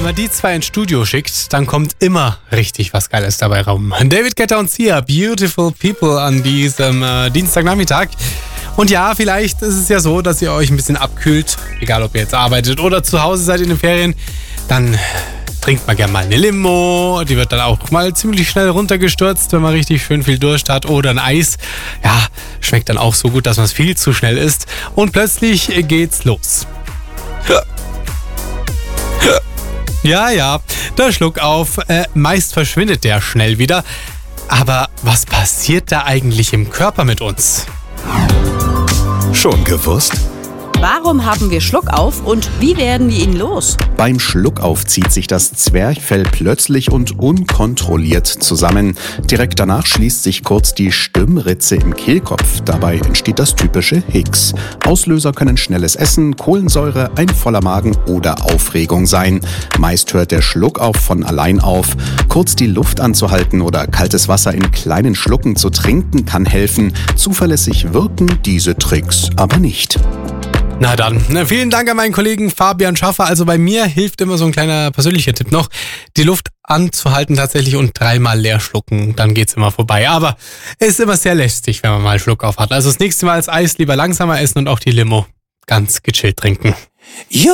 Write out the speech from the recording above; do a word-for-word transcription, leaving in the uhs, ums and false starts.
Wenn man die zwei ins Studio schickt, dann kommt immer richtig was Geiles dabei rum. David Guetta und Sia, Beautiful People an diesem äh, Dienstagnachmittag. Und ja, vielleicht ist es ja so, dass ihr euch ein bisschen abkühlt, egal ob ihr jetzt arbeitet oder zu Hause seid in den Ferien, dann trinkt man gerne mal eine Limo, die wird dann auch mal ziemlich schnell runtergestürzt, wenn man richtig schön viel Durst hat, oder ein Eis, ja, schmeckt dann auch so gut, dass man es viel zu schnell isst und plötzlich geht's los. Ja, ja, der Schluck auf, äh, meist verschwindet der schnell wieder, aber was passiert da eigentlich im Körper mit uns? Schon gewusst? Warum haben wir Schluckauf und wie werden wir ihn los? Beim Schluckauf zieht sich das Zwerchfell plötzlich und unkontrolliert zusammen. Direkt danach schließt sich kurz die Stimmritze im Kehlkopf. Dabei entsteht das typische Hicks. Auslöser können schnelles Essen, Kohlensäure, ein voller Magen oder Aufregung sein. Meist hört der Schluckauf von allein auf. Kurz die Luft anzuhalten oder kaltes Wasser in kleinen Schlucken zu trinken kann helfen. Zuverlässig wirken diese Tricks aber nicht. Na dann, vielen Dank an meinen Kollegen Fabian Schaffer. Also bei mir hilft immer so ein kleiner persönlicher Tipp noch, die Luft anzuhalten tatsächlich und dreimal leer schlucken, dann geht's immer vorbei. Aber es ist immer sehr lästig, wenn man mal einen Schluck auf hat. Also das nächste Mal das Eis lieber langsamer essen und auch die Limo ganz gechillt trinken.